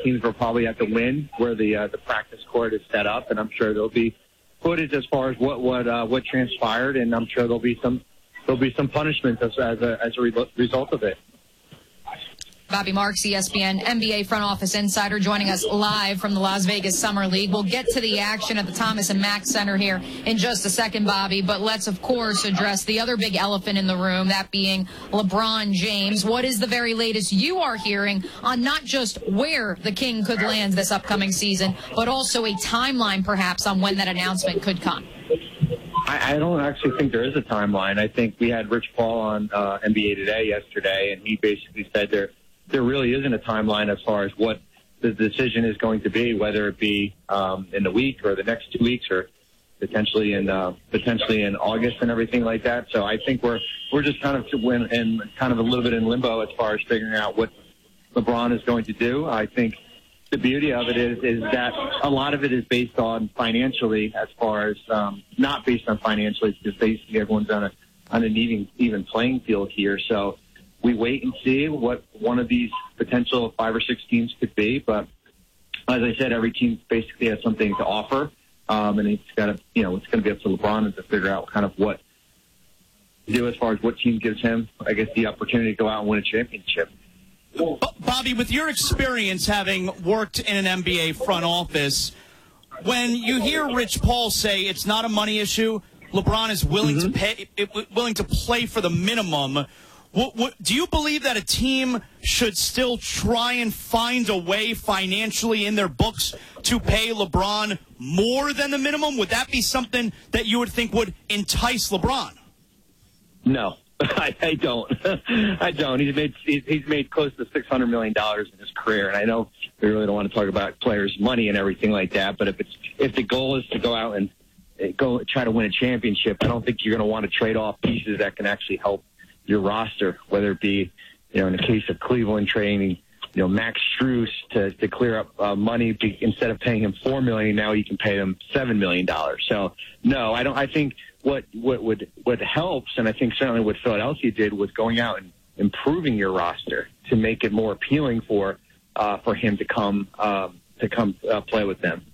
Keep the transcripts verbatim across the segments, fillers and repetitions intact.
teams will probably have to win where the uh, the practice court is set up, and I'm sure there'll be footage as far as what what uh, what transpired, and I'm sure there'll be some there'll be some punishments as as a, as a re- result of it. Bobby Marks, E S P N N B A front office insider, joining us live from the Las Vegas Summer League. We'll get to the action at the Thomas and Mack Center here in just a second, Bobby, but let's, of course, address the other big elephant in the room, that being LeBron James. What is the very latest you are hearing on not just where the King could land this upcoming season, but also a timeline, perhaps, on when that announcement could come? I, I don't actually think there is a timeline. I think we had Rich Paul on uh, N B A Today yesterday, and he basically said there there really isn't a timeline as far as what the decision is going to be, whether it be um, in the week or the next two weeks or potentially in uh, potentially in August and everything like that. So I think we're we're just kind of in, in kind of a little bit in limbo as far as figuring out what LeBron is going to do. I think the beauty of it is is that a lot of it is based on financially, as far as um, not based on financially, because basically everyone's on a on an even even playing field here. So we wait and see what one of these potential five or six teams could be. But as I said, every team basically has something to offer, um, and it's got to, you know, it's going to be up to LeBron to figure out kind of what to do as far as what team gives him, I guess, the opportunity to go out and win a championship. Bobby, with your experience having worked in an N B A front office, when you hear Rich Paul say it's not a money issue, LeBron is willing mm-hmm. to pay, willing to play for the minimum. What, what, do you believe that a team should still try and find a way financially in their books to pay LeBron more than the minimum? Would that be something that you would think would entice LeBron? No, I, I don't. I don't. He's made he's made close to six hundred million dollars in his career, and I know we really don't want to talk about players' money and everything like that. But if it's if the goal is to go out and go try to win a championship, I don't think you're going to want to trade off pieces that can actually help your roster, whether it be, you know, in the case of Cleveland trading, you know, Max Strus to, to clear up uh, money be, instead of paying him four million dollars, now you can pay him seven million dollars. So, no, I don't. I think what what would what helps, and I think certainly what Philadelphia did, was going out and improving your roster to make it more appealing for uh, for him to come um, to come uh, play with them.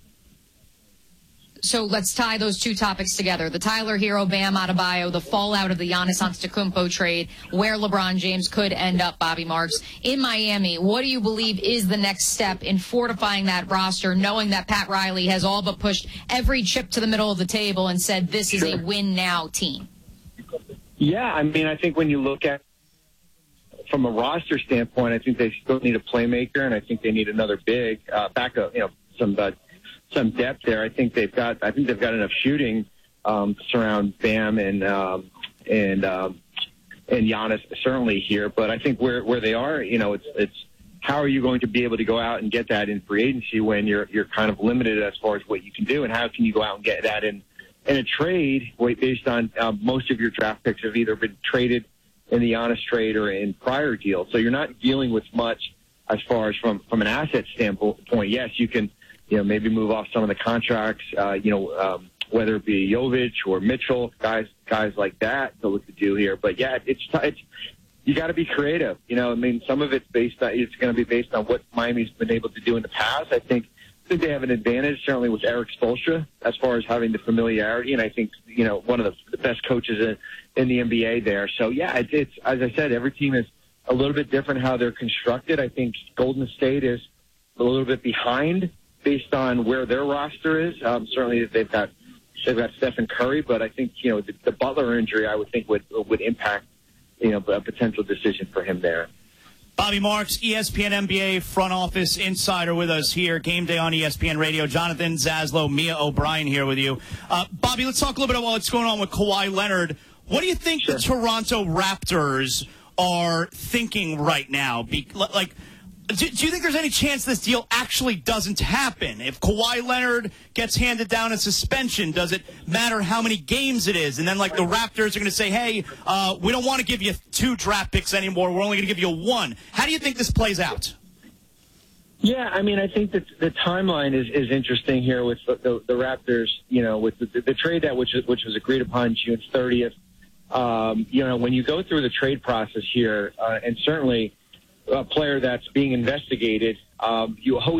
So let's tie those two topics together. The Tyler Hero, Bam Adebayo, the fallout of the Giannis Antetokounmpo trade, where LeBron James could end up, Bobby Marks. In Miami, what do you believe is the next step in fortifying that roster, knowing that Pat Riley has all but pushed every chip to the middle of the table and said this is sure. a win-now team? Yeah, I mean, I think when you look at from a roster standpoint, I think they still need a playmaker, and I think they need another big uh, backup, you know, some uh, some depth there. I think they've got. I think they've got enough shooting um, to surround Bam and um, and um, and Giannis certainly here. But I think where where they are, you know, it's it's how are you going to be able to go out and get that in free agency when you're you're kind of limited as far as what you can do, and how can you go out and get that in in a trade based on uh, most of your draft picks have either been traded in the Giannis trade or in prior deals, so you're not dealing with much as far as from from an asset standpoint. Yes, you can. You know, maybe move off some of the contracts, uh, you know, um, whether it be Jovic or Mitchell, guys guys like that to look to do here. But, yeah, it's, it's you got to be creative. You know, I mean, some of it's based on, it's going to be based on what Miami's been able to do in the past. I think, I think they have an advantage, certainly with Eric Spoelstra, as far as having the familiarity. And I think, you know, one of the, the best coaches in, in the N B A there. So, yeah, it, it's, as I said, every team is a little bit different how they're constructed. I think Golden State is a little bit behind based on where their roster is. Um, certainly they've got they've got Stephen Curry, but I think, you know, the, the Butler injury, I would think would would impact, you know, a potential decision for him there. Bobby Marks, E S P N N B A front office insider with us here. Game day on E S P N Radio. Jonathan Zaslow, Mia O'Brien here with you. Uh, Bobby, let's talk a little bit about what's going on with Kawhi Leonard. What do you think sure. the Toronto Raptors are thinking right now? Be, like, Do, do you think there's any chance this deal actually doesn't happen? If Kawhi Leonard gets handed down a suspension, does it matter how many games it is? And then, like, the Raptors are going to say, hey, uh, we don't want to give you two draft picks anymore. We're only going to give you one. How do you think this plays out? Yeah, I mean, I think that the timeline is, is interesting here with the, the, the Raptors, you know, with the, the, the trade that which, which was agreed upon June thirtieth. Um, you know, when you go through the trade process here, uh, and certainly a player that's being investigated, um, you always